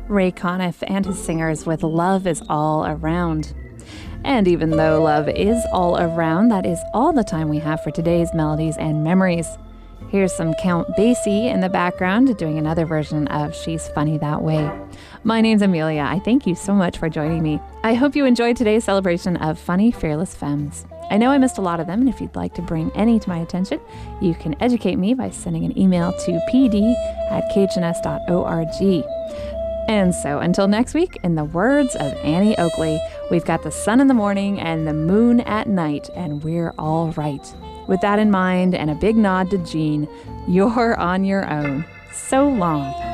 Ray Conniff and his singers with Love Is All Around. And even though love is all around, that is all the time we have for today's Melodies and Memories. Here's some Count Basie in the background doing another version of She's Funny That Way. My name's Amelia. I thank you so much for joining me. I hope you enjoyed today's celebration of funny, fearless femmes. I know I missed a lot of them, and if you'd like to bring any to my attention, you can educate me by sending an email to pd@khns.org. And so until next week, in the words of Annie Oakley, we've got the sun in the morning and the moon at night, and we're all right. With that in mind, and a big nod to Jean, you're on your own. So long.